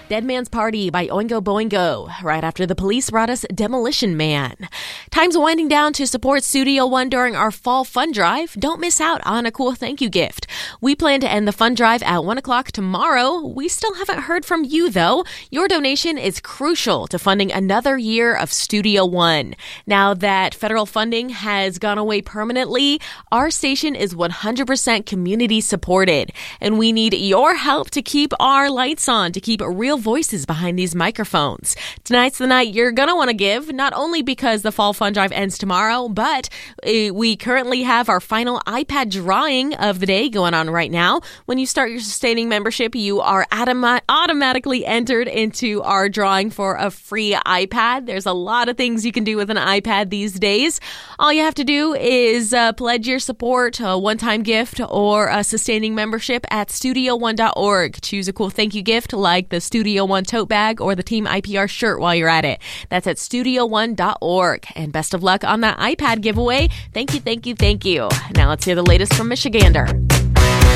Dead Man's Party by Oingo Boingo. Right after the police brought us Demolition Man. Time's winding down to support Studio One during our fall fund drive. Don't miss out on a cool thank you gift. We plan to end the fund drive at 1 o'clock tomorrow. We still haven't heard from you, though. Your donation is crucial to funding another year of Studio One. Now that federal funding has gone away permanently, our station is 100% community supported, and we need your help to keep our lights on, to keep real voices behind these microphones. Tonight's the night you're going to want to give, not only because the fall fund drive ends tomorrow, but we currently have our final iPad drawing of the day going on right now. When you start your sustaining membership, you are automatically entered into our drawing for a free iPad. There's a lot of things you can do with an iPad these days. All you have to do is pledge your support, a one-time gift, or a sustaining membership at studio1.org. Choose a cool thank you gift like the Studio One tote bag or the Team IPR shirt while you're at it. That's at studio1.org. And best of luck on that iPad giveaway. Thank you, thank you, thank you. Now let's hear the latest from Michigander.